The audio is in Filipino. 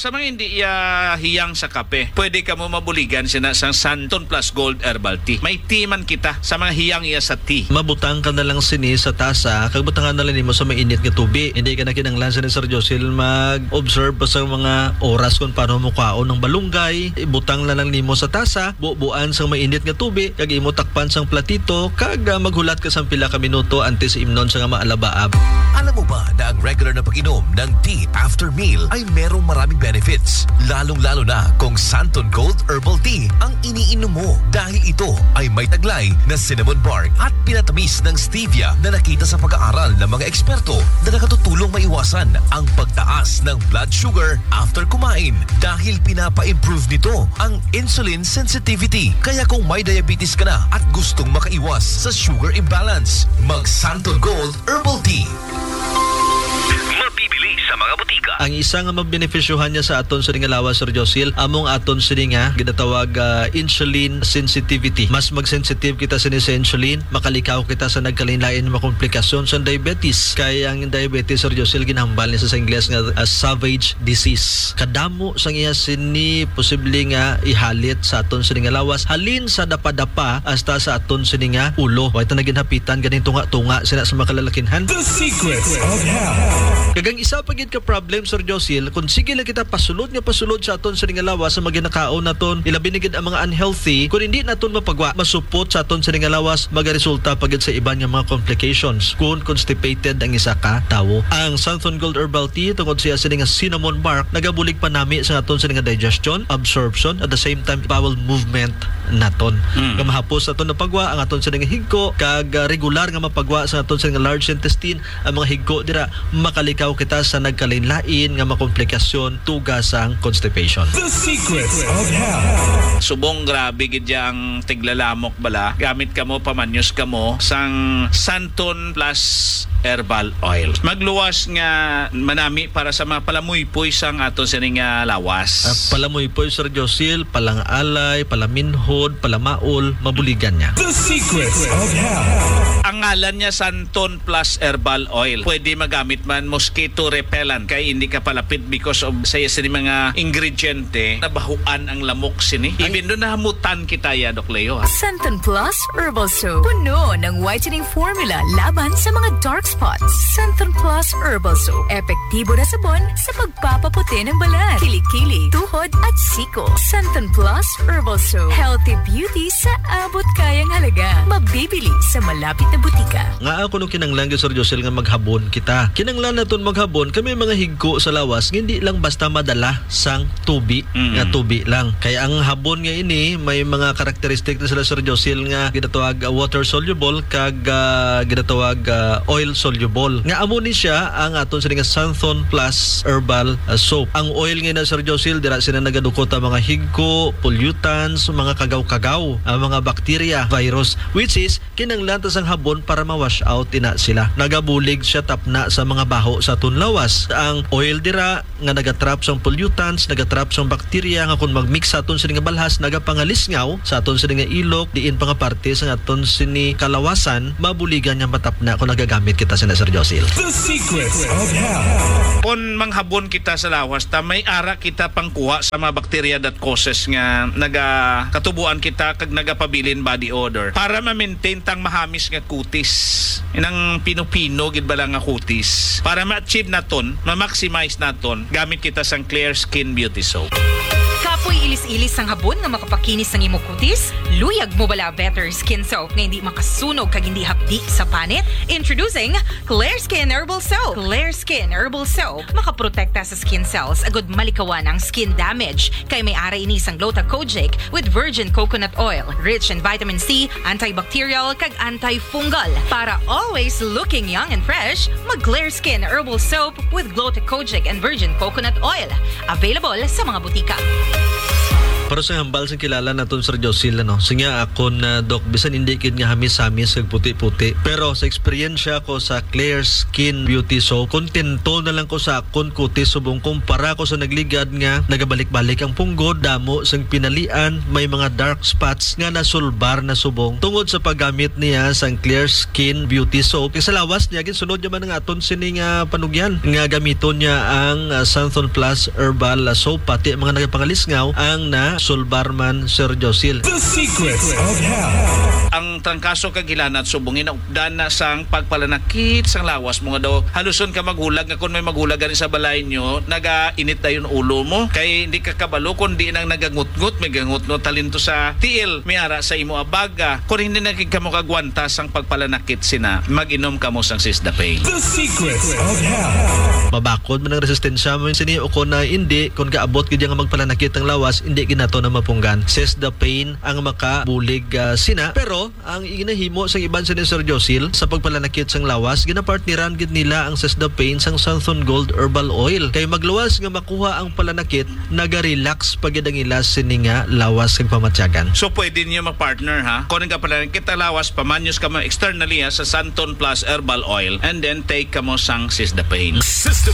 sa mga hindi hiyang sa kape, pwede ka mo mabuligan sina sa Santon Plus Gold Herbal Tea. May tea man kita sa mga hiyang iya sa tea. Mabutang ka na lang sini sa tasa, kag butangan na lang nimo sa mainit nga tubig. Hindi ka na kinanglan ni Sir Josil mag-observe pa sa mga oras kung paano mo kaon ng balunggay. Ibutang na lang nimo sa tasa, bubuan sa mainit nga tubig, kag imo takpan sang platito, kag maghulat ka sang pila ka minuto antes imnon sa nga maalabaab. Alam mo ba na ang regular na pag-inom ng tea after meal ay merong maraming benefits? Lalong-lalo na kung Santon Gold Herbal Tea ang iniinom mo dahil ito ay may taglay na cinnamon bark at pinatamis ng stevia na nakita sa pag-aaral ng mga eksperto na nakatutulong maiwasan ang pagtaas ng blood sugar after kumain dahil pinapa-improve nito ang insulin sensitivity. Kaya kung may diabetes ka na at gustong makaiwas sa sugar imbalance, mag Santon Gold Herbal Tea. Mabibili sa mga butika. Ang isa nga mabenepisyohan niya sa aton sa nga lawas, Sir Josil, among aton sa nga ginatawag insulin sensitivity. Mas mag-sensitive kita sa insulin, makalikaw kita sa nagkalain-lain na komplikasyon sa diabetes. Kaya ang diabetes, Sir Josil, ginahambal niya sa Ingles nga savage disease. Kadamo sa iya sini posible nga ihalit sa aton sa nga lawas, halin sa dapa-dapa hasta sa aton sa nga ulo. Wa ita naginhapitan ganing tunga-tunga sina sa makalalakinhan. The Secrets of Health. Kagang isa pagid ka problem, Sir Josil, kung sige lang kita pasulod sa aton sa nga lawas sa maginakaon naton, ilabi na gid ang mga unhealthy, kung hindi naton mapagwa masupot sa aton sa nga lawas, magaresulta pagid sa iban nga mga complications kung constipated ang isa ka tawo. Ang Santon Gold Herbal Tea tungod siya sa nga cinnamon bark nagabulig panami sa aton sa nga digestion, absorption, at the same time bowel movement naton. Nga mahapos aton na pagwa ang aton sa nga higko, kag regular nga mapagwa sa aton sa nga large intestine, ang mga higko dira makalikaw kita sa nagkalain-lain nga makomplikasyon tugasang constipation. The Secrets of Health. Subong grabe gid yang tiglalamok bala. Gamit kamo pamanyos kamo sang Santon Plus Herbal Oil. Magluwas nga manami para sa mga palamuypoy sang aton sa nga lawas. Palamuypoy, Sir Josil, palang-alay, palaminhod, palamaol, mabuligan niya. The Secrets of Health. Ang ngalan niya Santon Plus Herbal Oil. Pwede magamit man mosquito repellent kay hindi ka palapit because of saya sini mga ingrediente nabahuan ang lamok sini. Even doon nahamutan kita ya, Dok Leo. Santon Plus Herbal Soap. Puno ng whitening formula laban sa mga dark spots. Santon Plus Herbal Soap. Epektibo na sabon sa pagpapaputi ng balat, kilikili, tuhod at siko. Santon Plus Herbal Soap. Healthy beauty sa abot kayang halaga. Mabibili sa malapit na butika. Nga ako nung kinanglan, Sir Josil, nga maghabon kita. Kinanglan naton maghabon, kami mga higko sa lawas, hindi lang basta madala sang tubi, nga tubi lang. Kaya ang habon nga ini, may mga karakteristik na sila, Sir Josil, nga ginatawag water soluble, kag ginatawag oil soluble. Nga amo ni siya ang aton sa nga Santon Plus Herbal Soap. Ang oil nga na, Sir Josil, dira sila nagadukot ang mga higko, pollutants, mga kagaw-kagaw, ang mga bacteria, virus, which is kinanglan tas ang habon para ma-wash out ina sila. Nagabulig siya tapna sa mga baho sa aton lawas. Ang oil dira nga nagatrap sang pollutants, nagatrap sang bacteria nga kung magmix sa aton sini nga balhas nagapangalisngaw sa aton sini nga ilok, diin pa nga parte sa aton sini kalawasan, mabuligan nga matapna kung nagagamit kita sa Sir Josil. The Secrets of Health. Kung manghabon kita sa lawas, may ara kita pangkuha sa mga bacteria that causes nga nagakatubuan kita kag nagapabilin body odor para ma-maintain tang mahamis nga kutis. Inang pinupino gid bala nga kutis. Para ma-achieve naton, ma-maximize naton, gamit kita sang Clear Skin Beauty Soap. Kapoy ilis-ilis sang habon nga makapakinis ng imong kutis? Luyag mo bala Better Skin Soap nga hindi makasunog kag hindi hapdi sa panit? Introducing Clear Skin Herbal Soap. Clear Skin Herbal Soap makaprotekta sa skin cells agud malikawan ang skin damage kay may ara ini sang Glucokojic with virgin coconut oil, rich in vitamin C, antibacterial kag antifungal. Para always looking young and fresh, mag Clear Skin Herbal Soap with Glucokojic and virgin coconut oil. Available sa mga butika. Para sa hambal sa kilala naton Sir Josil, ano, siya ako na Doc, bisan hindi kid nga hamis-hamis kag puti-puti. Pero sa eksperyensya ko sa Clear Skin Beauty Soap, kontento na lang ko sa akon kutis subong kumpara ko sa nagligad nga nagabalik-balik ang punggod, damo sang pinalian, may mga dark spots nga nasulbar na subong tungod sa paggamit niya sa Clear Skin Beauty Soap. Kaya sa lawas niya, ginsunod naman ng aton sining panugyan nga gamiton niya ang Santon Plus Herbal Soap, pati mga nagapangalisngaw ang na Sulbarman Sir Josil. The secrets of health. Ang trangkaso kagilanat subongin updan na sang pagpalanakit sang lawas mo nga daw haluson ka maghulag nga kung may maghulag gani sa balay nyo nagainit na yung ulo mo kay hindi ka kabalo kundi nang nagangut-ngut may gangut-ngut talento sa tiil may ara sa imo abaga kung hindi naging ka mo kagwanta sang pagpalanakit sina mag-inom ka mo sang Sisdapane. The secrets of health. Mabakod man ang resistensya mo siniyo ko na hindi kung kaabot gid nga magpalanakit ang lawas hindi ginato na mapunggan. Sisdapane ang makabulig sina pero ang inahimo sa iban sa ni Sir Josil sa pagpalanakit sang lawas ginapartneran gid nila ang Sisdapane sang Santon Gold Herbal Oil kay magluwas nga makuha ang palanakit naga-relax pagid ang ilas sini nga lawas kag pamatyagan. So pwede niyo mag-partner ha. Kung ka pala kita lawas pamanyos ka mo externally ha, sa Santon Plus Herbal Oil and then take ka mo sang Sisdapane. System